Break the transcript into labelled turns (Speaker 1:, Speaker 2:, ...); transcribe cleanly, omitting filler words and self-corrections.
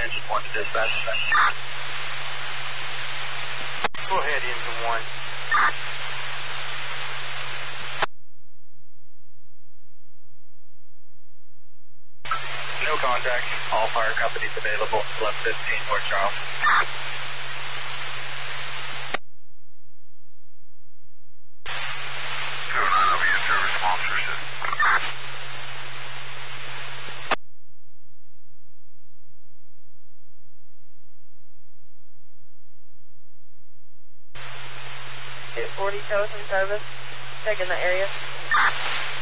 Speaker 1: engine 1 to dispatch.
Speaker 2: Go ahead, engine 1.
Speaker 1: No contact. All fire companies available. 1115 North Charles.
Speaker 3: Service officers.
Speaker 4: Get 40 toes in service. Checking the area.